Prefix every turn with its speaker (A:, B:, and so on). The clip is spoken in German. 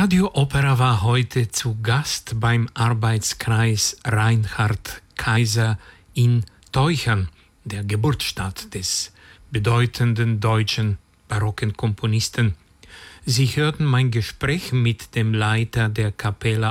A: Radio Opera war heute zu Gast beim Arbeitskreis Reinhard Kaiser in Teuchern, der Geburtsstadt des bedeutenden deutschen barocken Komponisten. Sie hörten mein Gespräch mit dem Leiter der Capella